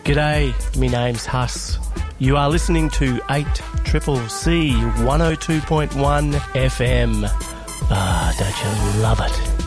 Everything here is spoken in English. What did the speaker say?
G'day, me name's Huss. You are listening to 8CCC 102.1 FM. Ah, don't you love it?